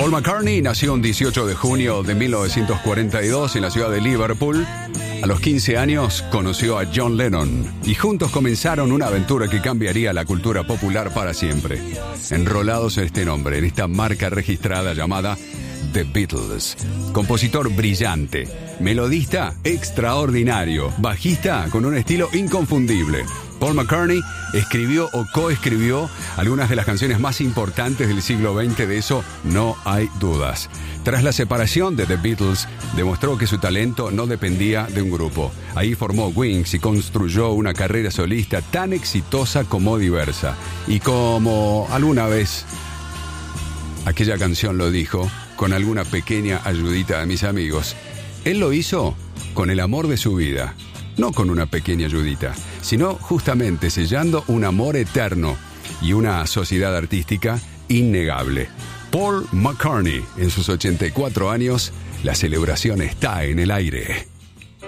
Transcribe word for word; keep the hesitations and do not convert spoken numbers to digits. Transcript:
Paul McCartney nació un dieciocho de junio de mil novecientos cuarenta y dos en la ciudad de Liverpool. A los quince años conoció a John Lennon y juntos comenzaron una aventura que cambiaría la cultura popular para siempre. Enrolados en este nombre, en esta marca registrada llamada The Beatles. Compositor brillante, melodista extraordinario, bajista con un estilo inconfundible. Paul McCartney escribió o coescribió algunas de las canciones más importantes del siglo veinte, de eso no hay dudas. Tras la separación de The Beatles, demostró que su talento no dependía de un grupo. Ahí formó Wings y construyó una carrera solista tan exitosa como diversa. Y como alguna vez aquella canción lo dijo, con alguna pequeña ayudita de mis amigos, él lo hizo con el amor de su vida. No con una pequeña ayudita, sino justamente sellando un amor eterno y una sociedad artística innegable. Paul McCartney, en sus ochenta y cuatro años, la celebración está en el aire.